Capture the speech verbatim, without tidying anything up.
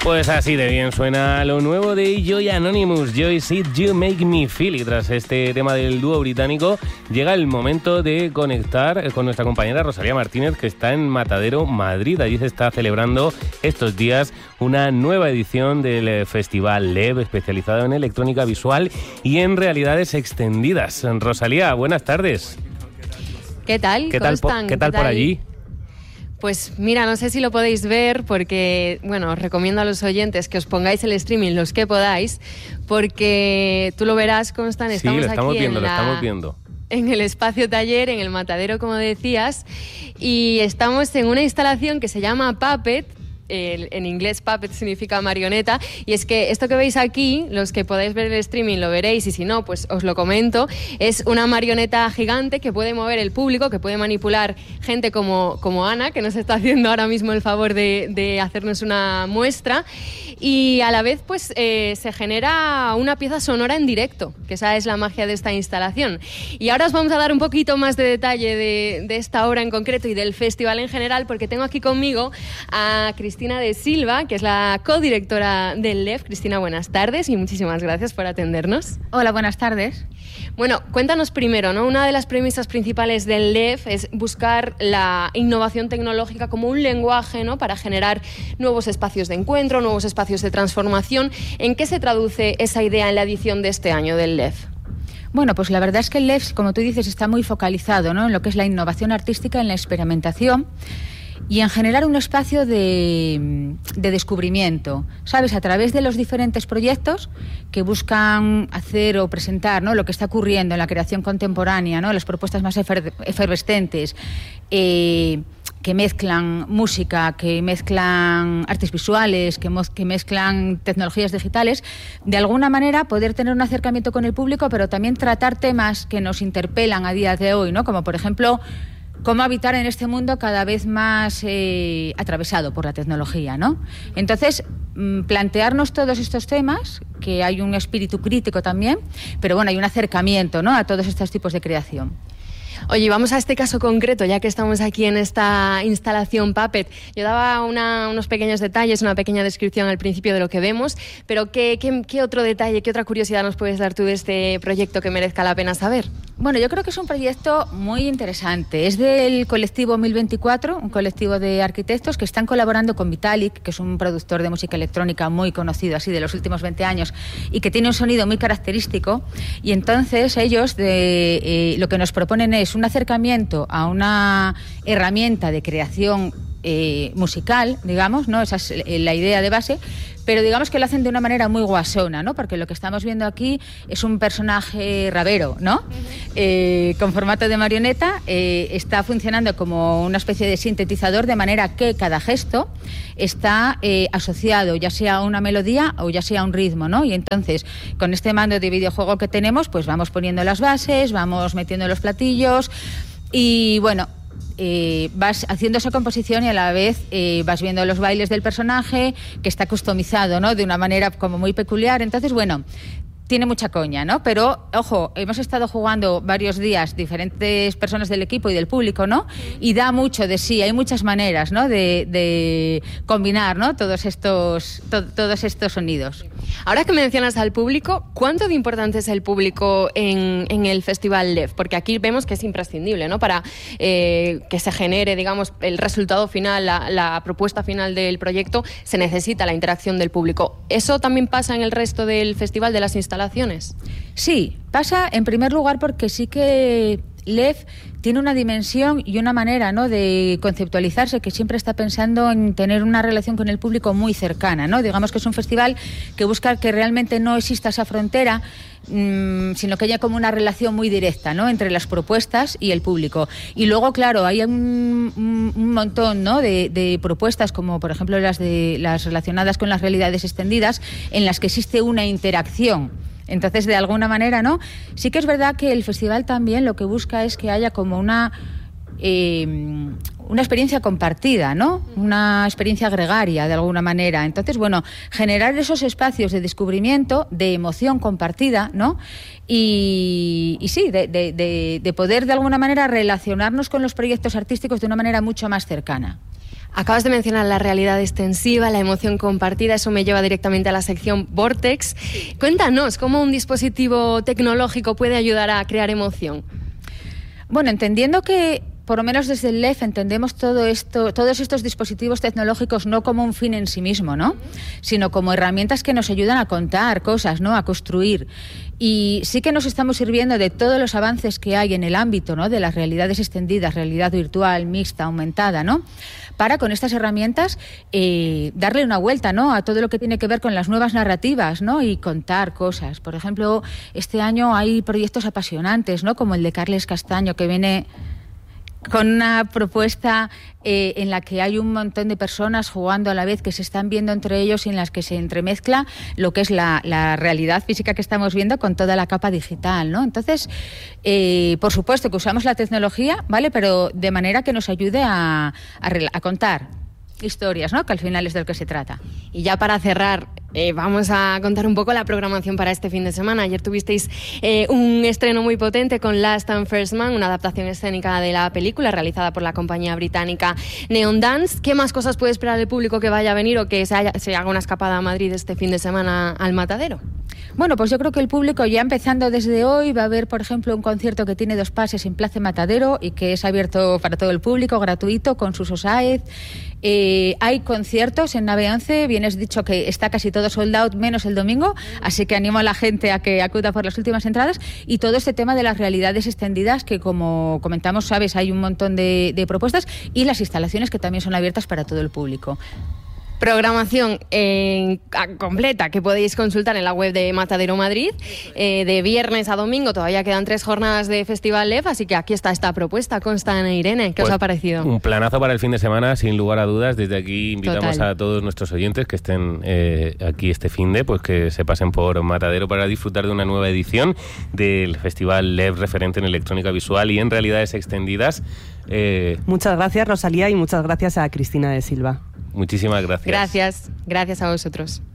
Pues así de bien suena lo nuevo de Joy Anonymous, Joy Seed You Make Me Feel. Y tras este tema del dúo británico, llega el momento de conectar con nuestra compañera Rosalía Martínez, que está en Matadero, Madrid. Allí se está celebrando estos días una nueva edición del Festival L E V, especializado en electrónica visual y en realidades extendidas. Rosalía, buenas tardes. ¿Qué tal? ¿Qué ¿Cómo tal, están? ¿qué tal ¿Qué por tal? allí? Pues mira, no sé si lo podéis ver porque, bueno, os recomiendo a los oyentes que os pongáis el streaming los que podáis, porque tú lo verás, Constan, estamos sí, lo estamos aquí viendo, en, la, lo estamos viendo. en el espacio taller, en el Matadero, como decías, y estamos en una instalación que se llama Puppet. El, en inglés puppet significa marioneta, y es que esto que veis aquí, los que podáis ver el streaming lo veréis, y si no, pues os lo comento. Es una marioneta gigante que puede mover el público, que puede manipular gente como, como Ana, que nos está haciendo ahora mismo el favor de, de hacernos una muestra, y a la vez pues eh, se genera una pieza sonora en directo, que esa es la magia de esta instalación. Y ahora os vamos a dar un poquito más de detalle de, de esta obra en concreto y del festival en general, porque tengo aquí conmigo a Cristina Cristina de Silva, que es la codirectora del L E V. Cristina, buenas tardes y muchísimas gracias por atendernos. Hola, buenas tardes. Bueno, cuéntanos primero, ¿no? Una de las premisas principales del L E V es buscar la innovación tecnológica como un lenguaje, ¿no?, para generar nuevos espacios de encuentro, nuevos espacios de transformación. ¿En qué se traduce esa idea en la edición de este año del L E V? Bueno, pues la verdad es que el L E V, como tú dices, está muy focalizado, ¿no?, en lo que es la innovación artística, en la experimentación y en generar un espacio de, de descubrimiento, ¿sabes? A través de los diferentes proyectos que buscan hacer o presentar, ¿no?, lo que está ocurriendo en la creación contemporánea, ¿no?, las propuestas más efer- efervescentes, eh, que mezclan música, que mezclan artes visuales, que, mo- que mezclan tecnologías digitales, de alguna manera poder tener un acercamiento con el público, pero también tratar temas que nos interpelan a día de hoy, ¿no?, como por ejemplo cómo habitar en este mundo cada vez más eh, atravesado por la tecnología, ¿no? Entonces, mmm, plantearnos todos estos temas, que hay un espíritu crítico también, pero bueno, hay un acercamiento, ¿no?, a todos estos tipos de creación. Oye, vamos a este caso concreto, ya que estamos aquí en esta instalación Puppet. Yo daba una, unos pequeños detalles, una pequeña descripción al principio de lo que vemos, pero ¿qué, qué, qué otro detalle, qué otra curiosidad nos puedes dar tú de este proyecto que merezca la pena saber? Bueno, yo creo que es un proyecto muy interesante. Es del colectivo mil veinticuatro, un colectivo de arquitectos que están colaborando con Vitalik, que es un productor de música electrónica muy conocido, así de los últimos veinte años, y que tiene un sonido muy característico. Y entonces ellos de, eh, lo que nos proponen es un acercamiento a una herramienta de creación eh, musical, digamos, ¿no? Esa es la idea de base, pero digamos que lo hacen de una manera muy guasona, ¿no?, porque lo que estamos viendo aquí es un personaje rabero, ¿no?, eh, con formato de marioneta, eh, está funcionando como una especie de sintetizador, de manera que cada gesto está eh, asociado ya sea a una melodía o ya sea a un ritmo, ¿no? Y entonces, con este mando de videojuego que tenemos, pues vamos poniendo las bases, vamos metiendo los platillos y, bueno, Eh, vas haciendo esa composición y a la vez eh, vas viendo los bailes del personaje, que está customizado, ¿no?, de una manera como muy peculiar. Entonces, bueno, tiene mucha coña, ¿no? Pero, ojo, hemos estado jugando varios días diferentes personas del equipo y del público, ¿no? Y da mucho de sí, hay muchas maneras, ¿no?, de, de combinar, ¿no?, todos estos, to, todos estos sonidos. Ahora que mencionas al público, ¿cuánto de importante es el público en, en el Festival L E V? Porque aquí vemos que es imprescindible, ¿no?, para eh, que se genere, digamos, el resultado final, la, la propuesta final del proyecto, se necesita la interacción del público. ¿Eso también pasa en el resto del festival, de las instalaciones? Sí, pasa en primer lugar porque sí que L E V tiene una dimensión y una manera, ¿no?, de conceptualizarse, que siempre está pensando en tener una relación con el público muy cercana, ¿no? Digamos que es un festival que busca que realmente no exista esa frontera, mmm, sino que haya como una relación muy directa, ¿no?, entre las propuestas y el público. Y luego, claro, hay un, un, un montón, ¿no?, de, de propuestas, como por ejemplo las de las relacionadas con las realidades extendidas, en las que existe una interacción. Entonces, de alguna manera, ¿no? Sí que es verdad que el festival también lo que busca es que haya como una eh, una experiencia compartida, ¿no? Una experiencia gregaria, de alguna manera. Entonces, bueno, generar esos espacios de descubrimiento, de emoción compartida, ¿no? Y, y sí, de, de, de, de poder, de alguna manera, relacionarnos con los proyectos artísticos de una manera mucho más cercana. Acabas de mencionar la realidad extensiva, la emoción compartida, eso me lleva directamente a la sección Vortex. Cuéntanos, ¿cómo un dispositivo tecnológico puede ayudar a crear emoción? Bueno, entendiendo que por lo menos desde el L E F entendemos todo esto, todos estos dispositivos tecnológicos no como un fin en sí mismo, ¿no? Sino como herramientas que nos ayudan a contar cosas, ¿no? A construir. Y sí que nos estamos sirviendo de todos los avances que hay en el ámbito, ¿no? De las realidades extendidas, realidad virtual, mixta, aumentada, ¿no? Para con estas herramientas eh, darle una vuelta, ¿no? A todo lo que tiene que ver con las nuevas narrativas, ¿no? Y contar cosas. Por ejemplo, este año hay proyectos apasionantes, ¿no? Como el de Carles Castaño, que viene con una propuesta eh, en la que hay un montón de personas jugando a la vez, que se están viendo entre ellos y en las que se entremezcla lo que es la, la realidad física que estamos viendo con toda la capa digital, ¿no? Entonces, eh, por supuesto que usamos la tecnología, ¿vale? Pero de manera que nos ayude a, a, a contar historias, ¿no? Que al final es de lo que se trata. Y ya para cerrar, eh, vamos a contar un poco la programación para este fin de semana. Ayer tuvisteis eh, un estreno muy potente con Last and First Man, una adaptación escénica de la película realizada por la compañía británica Neon Dance. ¿Qué más cosas puede esperar el público que vaya a venir o que se, haya, se haga una escapada a Madrid este fin de semana al Matadero? Bueno, pues yo creo que el público ya empezando desde hoy va a ver, por ejemplo, un concierto que tiene dos pases en Plaza Matadero y que es abierto para todo el público, gratuito, con Suso Sáez. Eh, hay conciertos en Nave once, bien es dicho que está casi todo sold out, menos el domingo, así que animo a la gente a que acuda por las últimas entradas. Y todo este tema de las realidades extendidas, que como comentamos, sabes, hay un montón de, de propuestas, y las instalaciones que también son abiertas para todo el público. Programación eh, completa que podéis consultar en la web de Matadero Madrid, eh, de viernes a domingo. Todavía quedan tres jornadas de Festival L E F, así que aquí está esta propuesta. Consta, Irene, ¿qué pues os ha parecido? Un planazo para el fin de semana, sin lugar a dudas. Desde aquí invitamos Total. a todos nuestros oyentes que estén eh, aquí este fin de, pues que se pasen por Matadero para disfrutar de una nueva edición del Festival L E F, referente en electrónica visual y en realidades extendidas. Eh, muchas gracias, Rosalía, y muchas gracias a Cristina de Silva. Muchísimas gracias. Gracias, gracias a vosotros.